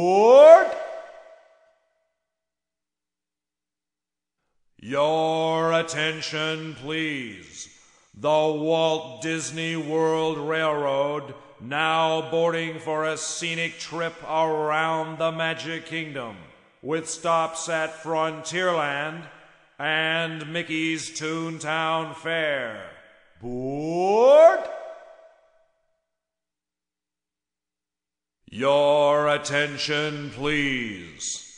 Board. Your attention, please. The Walt Disney World Railroad now boarding for a scenic trip around the Magic Kingdom with stops at Frontierland and Mickey's Toontown Fair. Board. Your attention, please.